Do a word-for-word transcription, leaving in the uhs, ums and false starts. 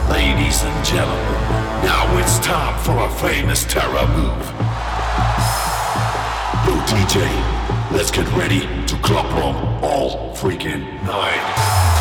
Ladies and gentlemen, now it's time for a famous terror move. Yo D J, let's get ready to club room all freaking night.